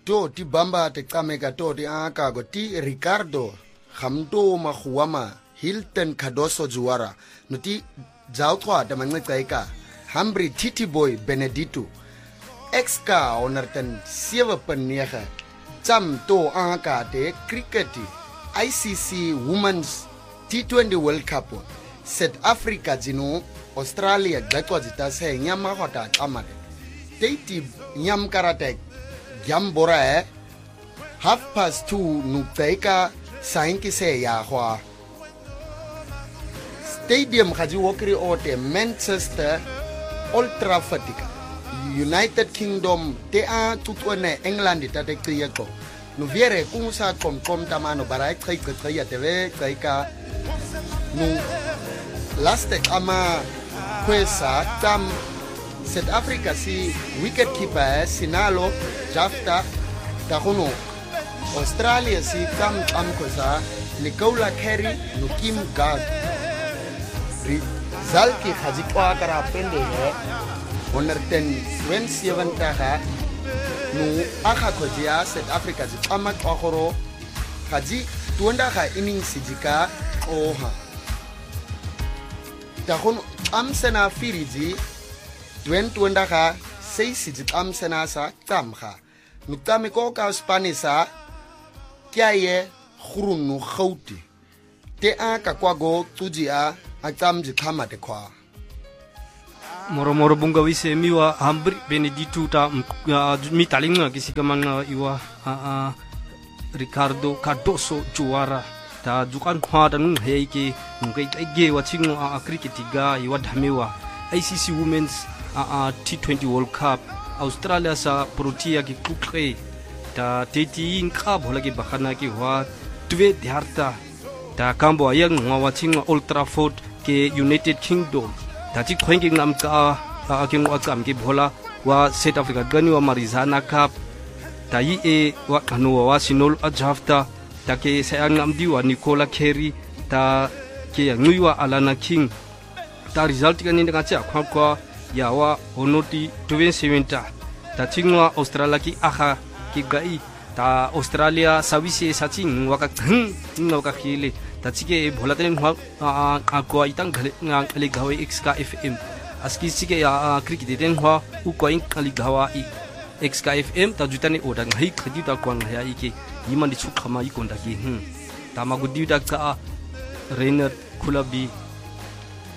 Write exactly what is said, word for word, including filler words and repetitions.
to ti bamba te kameka to ti aka go ti Ricardo Hamdo Mahuama Hilton Cardoso Juara no ti Jautwa te manqeqaika Hambri Titi Boy Benedito Exka onerten sewe punt nege Cham to aka te cricket I C C Women's T twenty World Cup South Africa jino Australia glatwa jita se nyama hota amade teiti nyam karate Jambora eh half past two nuktaika sainki se ya hwa stadium khaji wokri ote Manchester Old Trafford United Kingdom te a tutone England ta te kriyeko no viere kunsa kom kom tamano barai kai kai ya teve kai ka no last ama kwesa tam South Africa si wicket keeper Sinalo Jafta Tahono Australia si tam tam kosa Nicola Carey no Kim Gard Zalki khaji kwa kara pende hai onerten twenty-seven taka no aka kojia South Africa ji amat akoro khaji tuanda kha innings jika oha Tahono amsena firiji twenty tuanda kha seis ji amsena sa tamkha nukami ko ka Spanisa kyaye khurunu khouti te aka kwago tujia atamji khama de kwa moro moro bunga wise miwa Hambri Benedito ta mi talinga kisika manga iwa Ricardo Cardoso Juara ta jukan khwa ta nung heike ngai ge watching a cricket ga iwa dhamewa I C C Women's T twenty World Cup Australia sa Protea ki kukre ta teti inka bhola ki bakhana ki wa twe dharta ta kambo ayang watching Old Trafford ke United Kingdom ta chi khwenging nam ka a king wa kam ki bhola wa South Africa gani wa Marizana Cup ta yi e wa kanu wa Sinol Ajafta ta ke sayang nam di wa Nicola Carey ta ke ngui wa Alana King ta result ka ni nga cha khwa kwa ya wa honoti twenty-seven ta ta chingwa Australia ki akha ki gai ta Australia service sa ching wa ka thing ngau ka khile ta chike bhola ten hwa a ko itang ghale nga le gawe X K F M aski chike ya cricket ten hwa u ko ing kali gawa I X K F M ta jutani odang hai khadi ta kwang ya ike yiman di chuk khama I konda ki hm ta ma gudi ta ka Rainer Khulabi